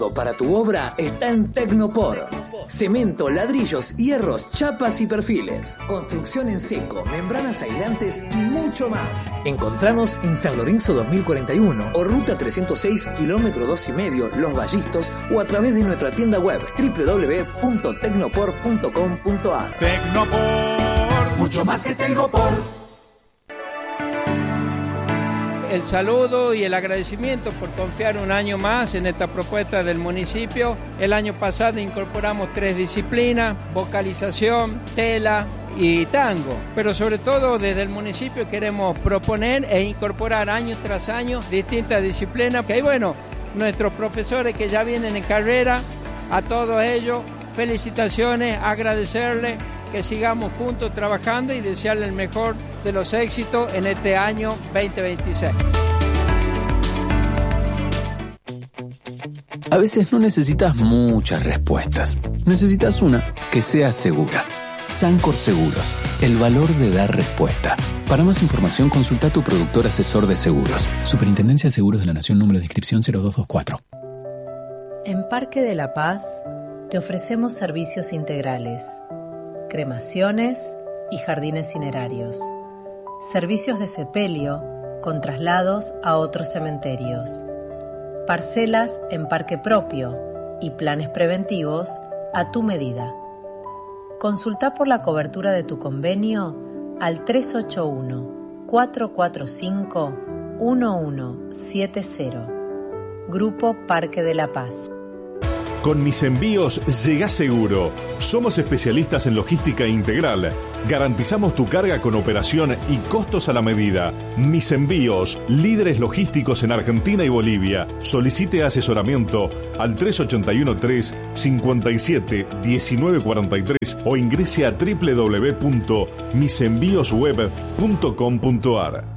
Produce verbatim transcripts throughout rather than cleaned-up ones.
Todo para tu obra está en Tecnopor. Cemento, ladrillos, hierros, chapas y perfiles. Construcción en seco, membranas aislantes y mucho más. Encontranos en San Lorenzo dos mil cuarenta y uno o Ruta trescientos seis, kilómetro dos y medio, Los Vallistos, o a través de nuestra tienda web doble u doble u doble u punto tecnopor punto com punto a r. Tecnopor, mucho más que Tecnopor. El saludo y el agradecimiento por confiar un año más en esta propuesta del municipio. El año pasado incorporamos tres disciplinas: vocalización, tela y tango. Pero sobre todo desde el municipio queremos proponer e incorporar año tras año distintas disciplinas. Y bueno, nuestros profesores que ya vienen en carrera, a todos ellos, felicitaciones, agradecerles, que sigamos juntos trabajando y desearle el mejor de los éxitos en este año veinte veintiséis. A veces no necesitas muchas respuestas. Necesitas una que sea segura. Sancor Seguros, el valor de dar respuesta. Para más información, consulta a tu productor asesor de seguros. Superintendencia de Seguros de la Nación, número de inscripción cero dos dos cuatro. En Parque de la Paz te ofrecemos servicios integrales: cremaciones y jardines cinerarios, servicios de sepelio con traslados a otros cementerios, parcelas en parque propio y planes preventivos a tu medida. Consulta por la cobertura de tu convenio al tres ocho uno, cuatro cuatro cinco, uno uno siete cero. Grupo Parque de la Paz. Con Mis Envíos llegás seguro. Somos especialistas en logística integral. Garantizamos tu carga con operación y costos a la medida. Mis Envíos, líderes logísticos en Argentina y Bolivia. Solicite asesoramiento al tres ocho uno tres, cinco siete, uno nueve cuatro tres o ingrese a doble u doble u doble u punto mis envíos web punto com punto a r.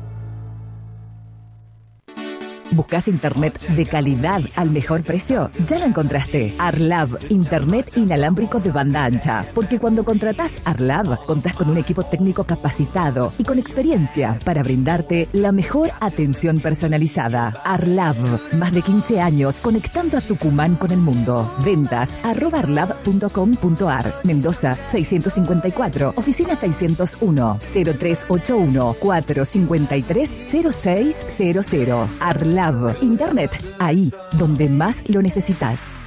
¿Buscas internet de calidad al mejor precio? Ya lo encontraste. Arlab, internet inalámbrico de banda ancha. Porque cuando contratás Arlab, contás con un equipo técnico capacitado y con experiencia para brindarte la mejor atención personalizada. Arlab, más de quince años conectando a Tucumán con el mundo. Ventas arroba arlab punto com punto a r. Mendoza seiscientos cincuenta y cuatro, oficina seiscientos uno, cero tres ocho uno, cuatro cinco tres, cero seis cero cero. Arlab, internet, ahí donde más lo necesitas.